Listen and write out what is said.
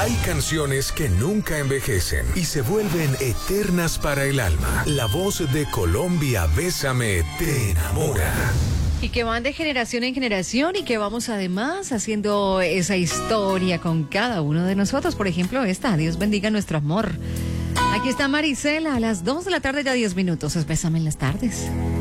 Hay canciones que nunca envejecen y se vuelven eternas para el alma. La voz de Colombia, Bésame, te enamora. Y que van de generación en generación y que vamos además haciendo esa historia con cada uno de nosotros. Por ejemplo, esta, Dios bendiga nuestro amor. Aquí está Marisela a las 2 de la tarde, ya 10 minutos. Es Bésame en las tardes.